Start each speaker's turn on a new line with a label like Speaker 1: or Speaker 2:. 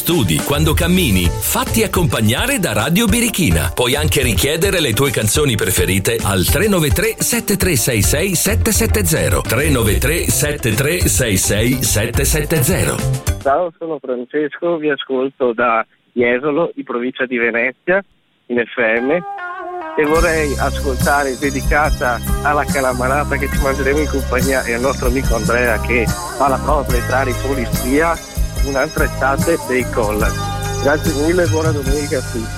Speaker 1: studi, quando cammini, fatti accompagnare da Radio Birichina. Puoi anche richiedere le tue canzoni preferite al 393 7366 770. 393 7366 770.
Speaker 2: Ciao, sono Francesco, vi ascolto da Jesolo, di provincia di Venezia, in FM, e vorrei ascoltare, dedicata alla calamarata che ci mangeremo in compagnia, e al nostro amico Andrea che fa la prova per entrare in polizia, un'altra estate dei Collas. Grazie mille e buona domenica a tutti.